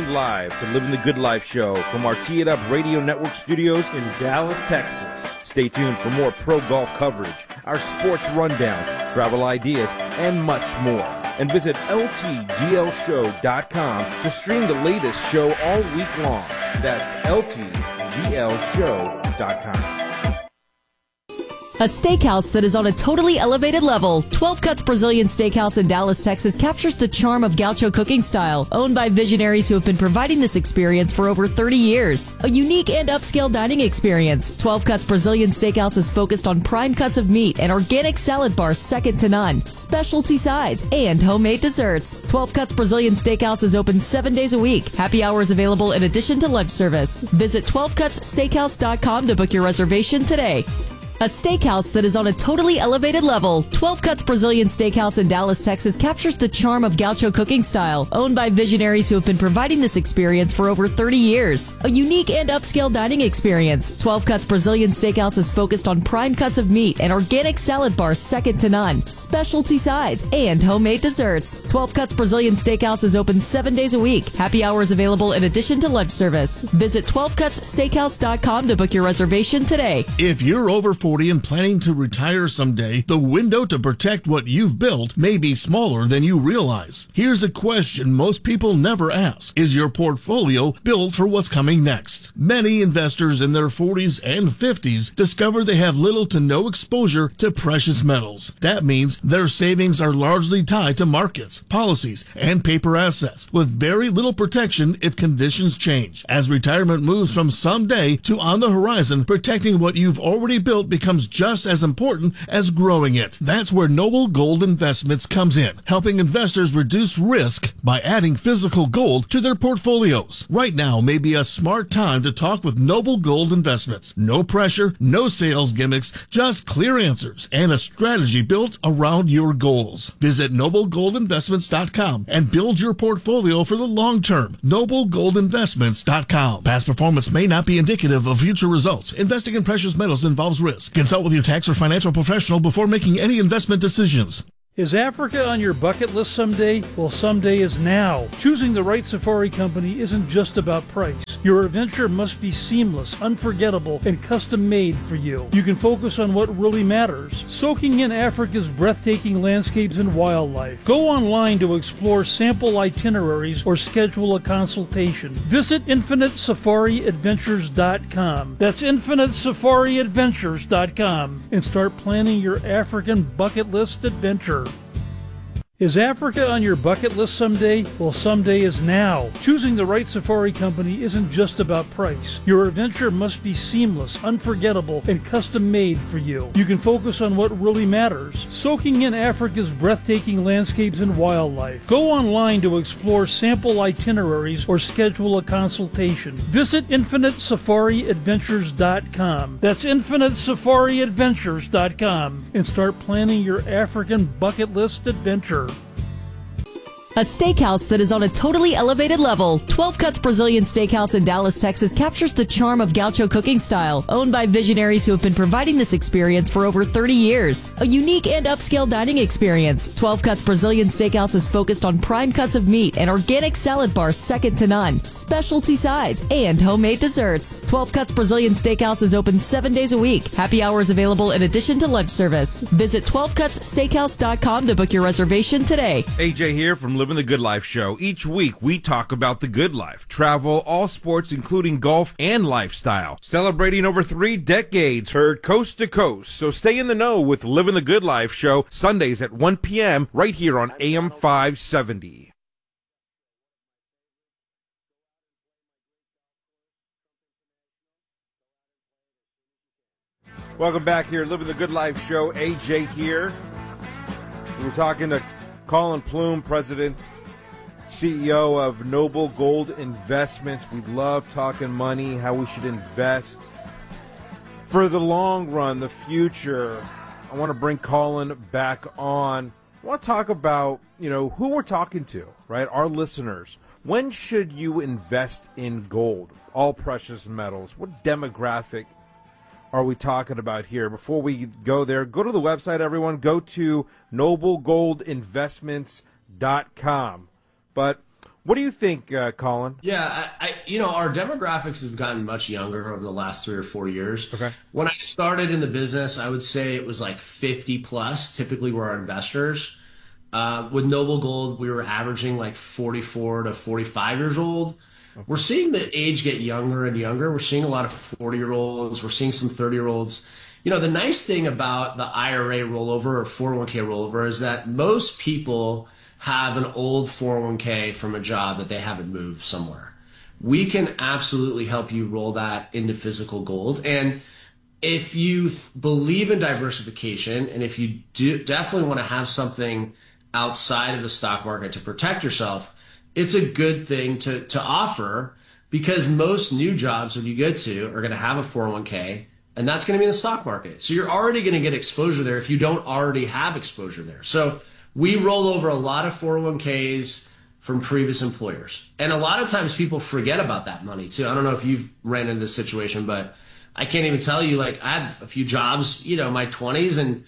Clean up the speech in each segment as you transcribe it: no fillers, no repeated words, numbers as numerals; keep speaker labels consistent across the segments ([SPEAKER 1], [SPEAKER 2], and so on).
[SPEAKER 1] tuned live to Living the Good Life show from our Tee It Up Radio Network studios in Dallas, Texas. Stay tuned for more pro golf coverage, our sports rundown, travel ideas, and much more. And visit ltglshow.com to stream the latest show all week long. That's ltglshow.com.
[SPEAKER 2] A steakhouse that is on a totally elevated level. 12 Cuts Brazilian Steakhouse in Dallas, Texas captures the charm of gaucho cooking style, owned by visionaries who have been providing this experience for over 30 years. A unique and upscale dining experience. 12 Cuts Brazilian Steakhouse is focused on prime cuts of meat and organic salad bars second to none, specialty sides, and homemade desserts. 12 Cuts Brazilian Steakhouse is open 7 days a week. Happy hours available in addition to lunch service. Visit 12cutssteakhouse.com to book your reservation today. A steakhouse that is on a totally elevated level. 12 Cuts Brazilian Steakhouse in Dallas, Texas captures the charm of gaucho cooking style, owned by visionaries who have been providing this experience for over 30 years. A unique and upscale dining experience. 12 Cuts Brazilian Steakhouse is focused on prime cuts of meat and organic salad bars second to none, specialty sides, and homemade desserts. 12 Cuts Brazilian Steakhouse is open 7 days a week. Happy hours available in addition to lunch service. Visit 12cutssteakhouse.com to book your reservation today.
[SPEAKER 3] If you're over 40 and planning to retire someday, the window to protect what you've built may be smaller than you realize. Here's a question most people never ask. Is your portfolio built for what's coming next? Many investors in their 40s and 50s discover they have little to no exposure to precious metals. That means their savings are largely tied to markets, policies, and paper assets, with very little protection if conditions change. As retirement moves from someday to on the horizon, protecting what you've already built becomes just as important as growing it. That's where Noble Gold Investments comes in, helping investors reduce risk by adding physical gold to their portfolios. Right now may be a smart time to talk with Noble Gold Investments. No pressure, no sales gimmicks, just clear answers and a strategy built around your goals. Visit noblegoldinvestments.com and build your portfolio for the long term. noblegoldinvestments.com. Past performance may not be indicative of future results. Investing in precious metals involves risk. Consult with your tax or financial professional before making any investment decisions.
[SPEAKER 4] Is Africa on your bucket list someday? Well, someday is now. Choosing the right safari company isn't just about price. Your adventure must be seamless, unforgettable, and custom-made for you. You can focus on what really matters, soaking in Africa's breathtaking landscapes and wildlife. Go online to explore sample itineraries or schedule a consultation. Visit InfiniteSafariAdventures.com. That's InfiniteSafariAdventures.com and start planning your African bucket list adventure. Is Africa on your bucket list someday? Well, someday is now. Choosing the right safari company isn't just about price. Your adventure must be seamless, unforgettable, and custom-made for you. You can focus on what really matters, soaking in Africa's breathtaking landscapes and wildlife. Go online to explore sample itineraries or schedule a consultation. Visit InfiniteSafariAdventures.com. That's InfiniteSafariAdventures.com and start planning your African bucket list adventure.
[SPEAKER 2] A steakhouse that is on a totally elevated level. 12 Cuts Brazilian Steakhouse in Dallas, Texas captures the charm of gaucho cooking style, owned by visionaries who have been providing this experience for over 30 years. A unique and upscale dining experience. 12 Cuts Brazilian Steakhouse is focused on prime cuts of meat and organic salad bars second to none, specialty sides, and homemade desserts. 12 Cuts Brazilian Steakhouse is open 7 days a week. Happy hours available in addition to lunch service. Visit 12cutssteakhouse.com to book your reservation today.
[SPEAKER 1] AJ here from Living the Good Life show. Each week we talk about the good life, travel, all sports including golf and lifestyle. Celebrating over 3 decades, heard coast to coast. So stay in the know with Living the Good Life show, Sundays at 1 p.m. right here on AM 570. Welcome back here, Living the Good Life show. AJ here. We're talking to Colin Plume, President, CEO of Noble Gold Investments. We love talking money, how we should invest for the long run, the future. I want to bring Colin back on. I want to talk about, who we're talking to, right? Our listeners. When should you invest in gold, all precious metals? What demographic are we talking about here? Before we go there, go to the website, everyone. Go to noblegoldinvestments.com. But What do you think, Colin?
[SPEAKER 5] Yeah, our demographics have gotten much younger over the last 3 or 4 years.
[SPEAKER 1] Okay.
[SPEAKER 5] When I started in the business, I would say it was like 50 plus, typically were our investors. With Noble Gold, we were averaging like 44 to 45 years old. Okay. We're seeing the age get younger and younger. We're seeing a lot of 40-year-olds. We're seeing some 30-year-olds. The nice thing about the IRA rollover or 401k rollover is that most people have an old 401k from a job that they haven't moved somewhere. We can absolutely help you roll that into physical gold. And if you believe in diversification, and if you do definitely want to have something outside of the stock market to protect yourself, it's a good thing to offer, because most new jobs when you get to are going to have a 401k, and that's going to be in the stock market. So you're already going to get exposure there if you don't already have exposure there. So we roll over a lot of 401ks from previous employers. And a lot of times people forget about that money too. I don't know if you've ran into this situation, but I can't even tell you, like, I had a few jobs, in my 20s, and,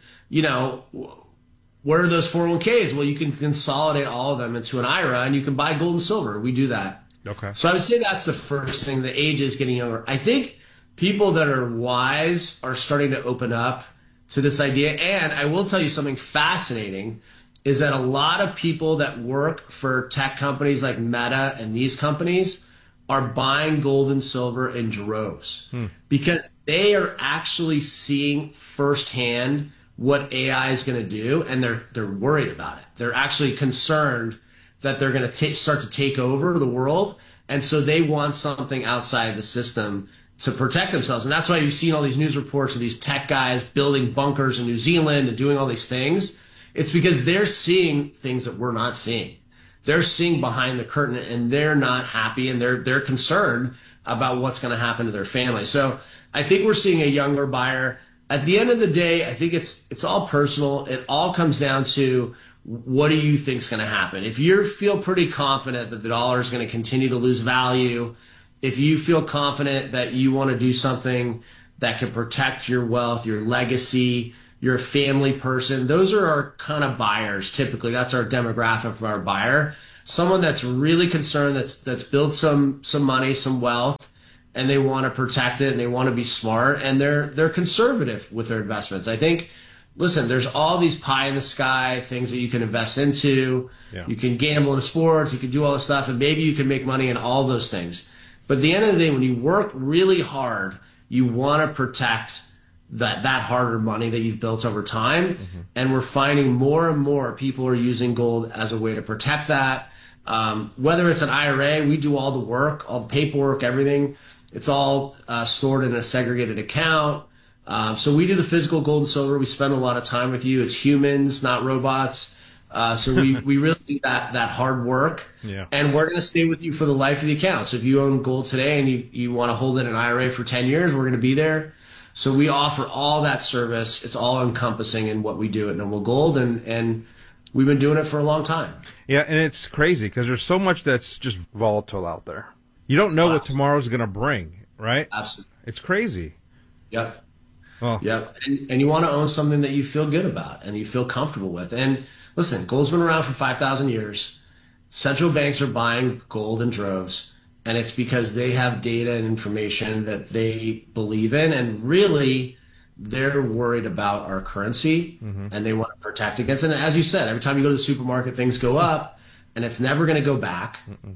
[SPEAKER 5] where are those 401ks? Well, you can consolidate all of them into an IRA, and you can buy gold and silver. We do that.
[SPEAKER 1] Okay.
[SPEAKER 5] So I would say that's the first thing. The age is getting younger. I think people that are wise are starting to open up to this idea. And I will tell you something fascinating is that a lot of people that work for tech companies like Meta and these companies are buying gold and silver in droves because they are actually seeing firsthand what AI is going to do, and they're worried about it. They're actually concerned that they're going to start to take over the world, and so they want something outside the system to protect themselves. And that's why you've seen all these news reports of these tech guys building bunkers in New Zealand and doing all these things. It's because they're seeing things that we're not seeing. They're seeing behind the curtain, and they're not happy, and they're concerned about what's going to happen to their family. So I think we're seeing a younger buyer. At the end of the day, I think it's all personal. It all comes down to, what do you think is going to happen? If you feel pretty confident that the dollar is going to continue to lose value, if you feel confident that you want to do something that can protect your wealth, your legacy, you're a family person, those are our kind of buyers. Typically, that's our demographic of our buyer. Someone that's really concerned, that's built some money, some wealth, and they want to protect it, and they want to be smart, and they're conservative with their investments. I think, listen, there's all these pie in the sky things that you can invest into. Yeah. You can gamble in sports, you can do all this stuff, and maybe you can make money in all those things. But at the end of the day, when you work really hard, you want to protect that harder money that you've built over time. Mm-hmm. And we're finding more and more people are using gold as a way to protect that. Whether it's an IRA, we do all the work, all the paperwork, everything. It's all stored in a segregated account. So we do the physical gold and silver. We spend a lot of time with you. It's humans, not robots. So we really do that hard work. Yeah. And we're going to stay with you for the life of the account. So if you own gold today and you want to hold it in an IRA for 10 years, we're going to be there. So we offer all that service. It's all encompassing in what we do at Noble Gold, and we've been doing it for a long time.
[SPEAKER 1] Yeah, and it's crazy because there's so much that's just volatile out there. You don't know what tomorrow's going to bring, right?
[SPEAKER 5] Absolutely.
[SPEAKER 1] It's crazy.
[SPEAKER 5] Yep. Oh. Yep. And you want to own something that you feel good about and you feel comfortable with. And listen, gold's been around for 5,000 years. Central banks are buying gold in droves. And it's because they have data and information that they believe in, and really they're worried about our currency, and they want to protect against it. And as you said, every time you go to the supermarket, things go up, and it's never going to go back.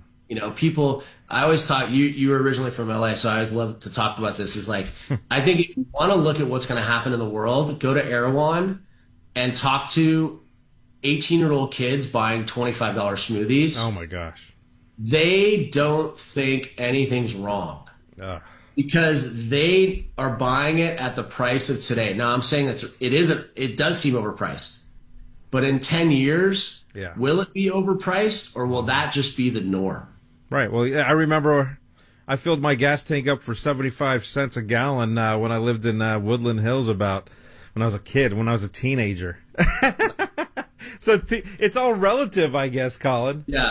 [SPEAKER 5] People, I always thought you were originally from LA, so I always love to talk about this. Is like, I think if you want to look at what's going to happen in the world, go to Erewhon and talk to 18-year-old kids buying $25 smoothies.
[SPEAKER 1] Oh my gosh.
[SPEAKER 5] They don't think anything's wrong because they are buying it at the price of today. Now, I'm saying it does seem overpriced, but in 10 years, will it be overpriced, or will that just be the norm?
[SPEAKER 1] Right. Well, I remember I filled my gas tank up for 75 cents a gallon when I lived in Woodland Hills when I was a kid, when I was a teenager. So it's all relative, I guess, Colin.
[SPEAKER 5] Yeah.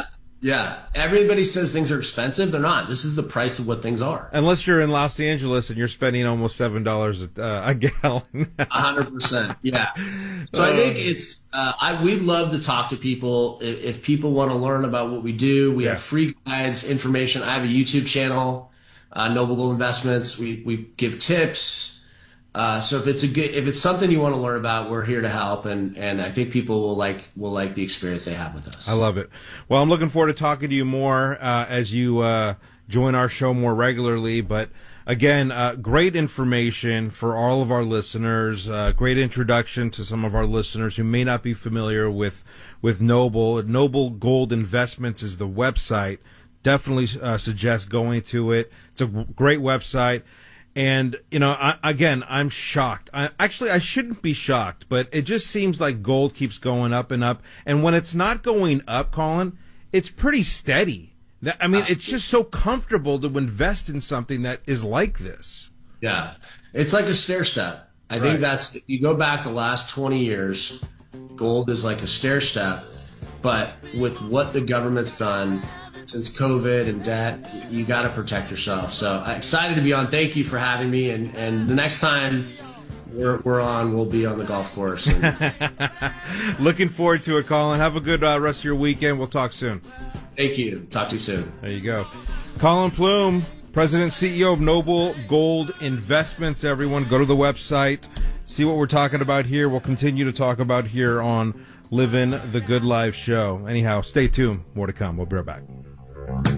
[SPEAKER 5] Yeah. Everybody says things are expensive. They're not. This is the price of what things are.
[SPEAKER 1] Unless you're in Los Angeles and you're spending almost $7 a gallon.
[SPEAKER 5] 100%. Yeah. So I think it's, we'd love to talk to people. If people want to learn about what we do, we have free guides, information. I have a YouTube channel, Noble Gold Investments. We give tips. So if it's something you want to learn about, we're here to help, and I think people will like the experience they have with us.
[SPEAKER 1] I love it. Well, I'm looking forward to talking to you more as you join our show more regularly. But again, great information for all of our listeners. Great introduction to some of our listeners who may not be familiar with Noble. Noble Gold Investments is the website. Definitely suggest going to it. It's a great website. And, I'm shocked. I shouldn't be shocked, but it just seems like gold keeps going up and up. And when it's not going up, Colin, it's pretty steady. It's just so comfortable to invest in something that is like this.
[SPEAKER 5] Yeah. It's like a stair step. I think you go back the last 20 years, gold is like a stair step. But with what the government's done since COVID and debt, you got to protect yourself. So I'm excited to be on. Thank you for having me. And the next time we're on, we'll be on the golf course.
[SPEAKER 1] Looking forward to it, Colin. Have a good rest of your weekend. We'll talk soon.
[SPEAKER 5] Thank you. Talk to you soon.
[SPEAKER 1] There you go. Colin Plume, President and CEO of Noble Gold Investments. Everyone, go to the website. See what we're talking about here. We'll continue to talk about here on Living the Good Life show. Anyhow, stay tuned. More to come. We'll be right back.